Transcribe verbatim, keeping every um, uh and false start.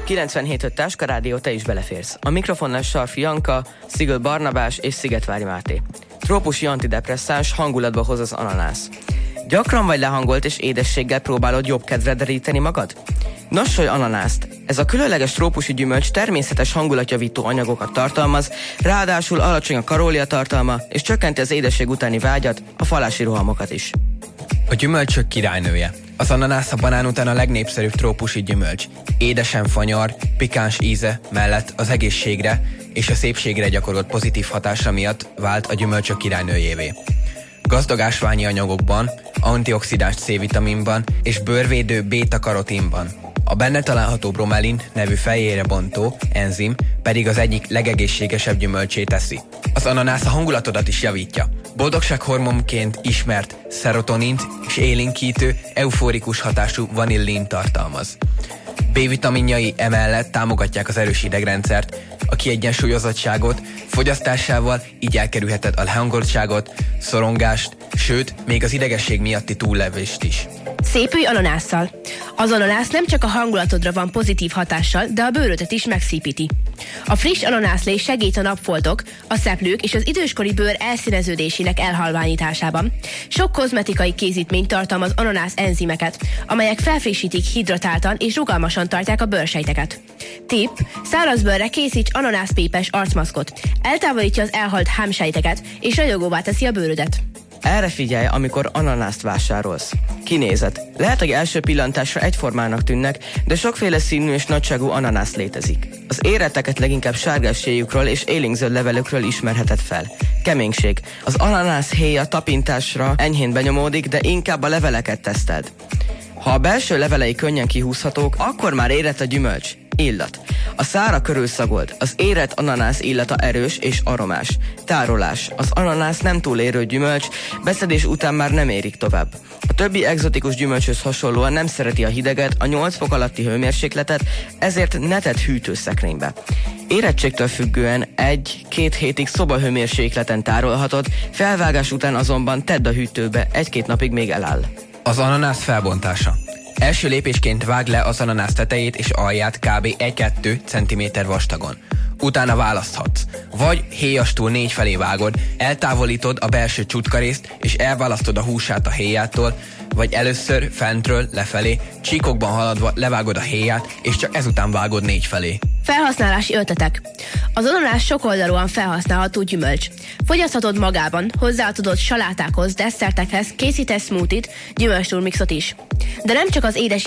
kilencvenhét öt Táska Rádió, te is beleférsz. A mikrofonnál Sarfi Janka, Szigl Barnabás és Szigetvári Máté. Trópusi antidepresszáns hangulatba hoz az ananász. Gyakran vagy lehangolt és édességgel próbálod jobb kedvre deríteni magad? Nossolj ananászt! Ez a különleges trópusi gyümölcs természetes hangulatjavító anyagokat tartalmaz, ráadásul alacsony a kalóriatartalma és csökkenti az édesség utáni vágyat, a falási rohamokat is. A gyümölcsök királynője. Az ananász a banán után a legnépszerűbb trópusi gyümölcs. Édesen fanyar, pikáns íze mellett az egészségre és a szépségre gyakorolt pozitív hatása miatt vált a gyümölcsök királynőjévé. Gazdag ásványi anyagokban, antioxidáns C-vitaminban és bőrvédő béta-karotinban. A benne található bromelin nevű fejére bontó enzim pedig az egyik legegészségesebb gyümölcsé teszi. Az ananász a hangulatodat is javítja. Boldogsághormonként ismert szerotonint és élénkítő, euforikus hatású vanillin tartalmaz. B-vitaminjai emellett támogatják az erős idegrendszert, a kiegyensúlyozottságot, fogyasztásával így elkerülheted a lehangoltságot, szorongást, sőt, még az idegesség miatti túllevést is. Szépülj ananásszal! Az ananász nem csak a hangulatodra van pozitív hatással, de a bőrödet is megszépíti. A friss ananászlé segít a napfoltok, a szeplők és az időskori bőr elszíneződésének elhalványításában. Sok kozmetikai készítmény tartalmaz ananász enzimeket, amelyek felfrissítik, hidratáltan és rugalmasan tartják a bőrsejteket. Tipp: száraz bőrre készíts ananászpépes arcmaszkot. Eltávolítja az elhalt hámsejteket és ragyogóvá teszi a bőrödet. Erre figyelj, amikor ananászt vásárolsz. Kinézet. Lehet, hogy első pillantásra egyformának tűnnek, de sokféle színű és nagyságú ananász létezik. Az éreteket leginkább sárgás séjukról és élénkzöld levelükről ismerheted fel. Keménység. Az ananász héja tapintásra enyhén benyomódik, de inkább a leveleket teszteld. Ha a belső levelei könnyen kihúzhatók, akkor már érett a gyümölcs. Illat. A szára körül szagold. Az érett ananász illata erős és aromás. Tárolás. Az ananász nem túl érő gyümölcs, beszedés után már nem érik tovább. A többi egzotikus gyümölcshöz hasonlóan nem szereti a hideget, a nyolc fok alatti hőmérsékletet, ezért ne tedd hűtőszekrénybe. Érettségtől függően egy-két hétig szobahőmérsékleten tárolhatod, felvágás után azonban tedd a hűtőbe, egy-két napig még eláll. Az ananász felbontása. Első lépésként vágd le az ananász tetejét és alját kb. egy-kettő centiméter vastagon. Utána választhatsz. Vagy héjastól négy felé vágod, eltávolítod a belső csutkarészt és elválasztod a húsát a héjától, vagy először fentről lefelé, csíkokban haladva levágod a héját, és csak ezután vágod négy felé. Felhasználási ötletek. Az ananász sokoldalúan felhasználható gyümölcs. Fogyaszthatod magában, hozzáadod salátákhoz, desszertekhez, készítesz smoothie-t, gyümölcstúrmixot is. De nem csak az édes